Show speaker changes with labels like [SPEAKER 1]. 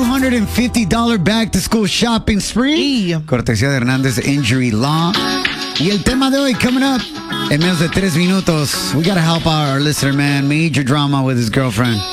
[SPEAKER 1] $250 back to school shopping spree. Cortesía de Hernández Injury Law. Y el tema de hoy, coming up en menos de 3 minutos. We gotta help our listener, man. Major drama with his girlfriend.